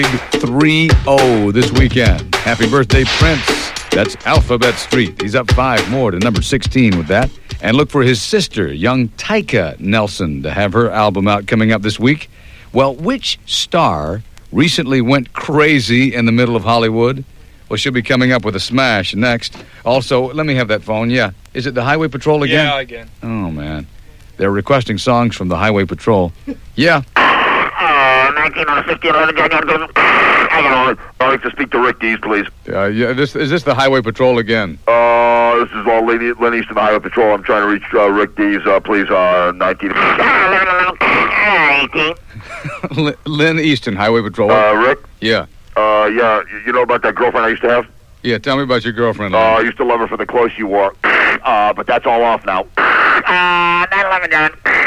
3-0 this weekend. Happy birthday, Prince. That's Alphabet Street. He's up 5 more to number 16 with that. And look for his sister, young Tyka Nelson, to have her album out coming up this week. Well, which star recently went crazy in the middle of Hollywood? Well, she'll be coming up with a smash next. Also, let me have that phone. Yeah. Is it the Highway Patrol again? Yeah, again. Oh, man. They're requesting songs from the Highway Patrol. Yeah. 1950. I'd like to speak to Rick Dees, please. Yeah. Is this the Highway Patrol again? This is Lynn Easton, the Highway Patrol. I'm trying to reach Rick Dees, please. 19. Lynn Easton, Highway Patrol. Rick? Yeah. Yeah. You know about that girlfriend I used to have? Yeah, tell me about your girlfriend. I used to love her for the clothes she wore. But that's all off now. 9/11, John.